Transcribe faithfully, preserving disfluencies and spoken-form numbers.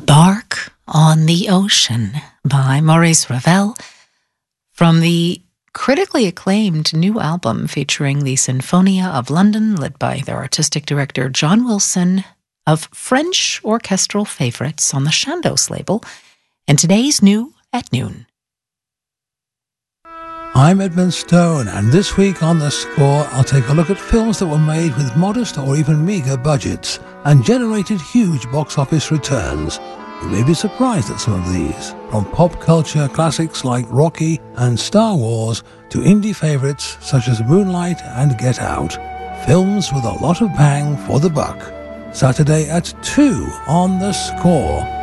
Bark on the Ocean by Maurice Ravel, from the critically acclaimed new album featuring the Sinfonia of London, led by their artistic director John Wilson, of French orchestral favorites on the Chandos label, and today's new at noon. I'm Edmund Stone, and this week on The Score, I'll take a look at films that were made with modest or even meagre budgets and generated huge box office returns. You may be surprised at some of these, from pop culture classics like Rocky and Star Wars to indie favourites such as Moonlight and Get Out. Films with a lot of bang for the buck. Saturday at two on The Score.